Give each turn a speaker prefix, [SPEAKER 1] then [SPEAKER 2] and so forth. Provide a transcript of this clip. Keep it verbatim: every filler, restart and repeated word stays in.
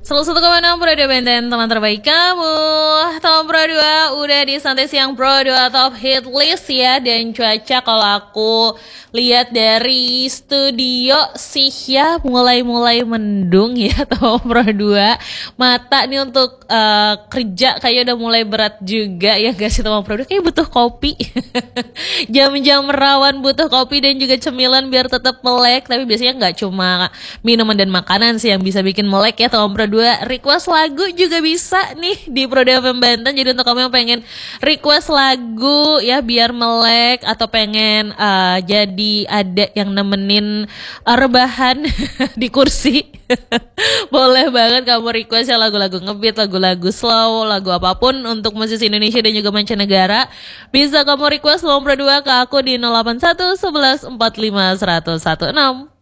[SPEAKER 1] Selalu satu koma enam Pro dua Benten, teman terbaik kamu. Tom Pro dua udah di Santai Siang Pro dua Top Hit List ya. Dan cuaca kalau aku lihat dari studio sih ya mulai-mulai mendung ya Tom Pro dua. Mata nih untuk uh, kerja kayak udah mulai berat juga ya guys Tom Pro dua. Kayak butuh kopi. Jam-jam rawan butuh kopi dan juga cemilan biar tetap melek. Tapi biasanya nggak cuma minuman dan makanan sih yang bisa bikin melek ya Tom Pro dua. Request lagu juga bisa nih di Pro dua F M Banten. Jadi untuk kamu yang pengen request lagu ya biar melek atau pengen uh, jadi ada yang nemenin uh, rebahan di kursi boleh banget kamu request ya lagu-lagu ngebeat, lagu-lagu slow, lagu apapun untuk musisi Indonesia dan juga mancanegara. Bisa kamu request Tom Pro dua ke aku di nol delapan satu satu satu empat lima satu nol satu enam.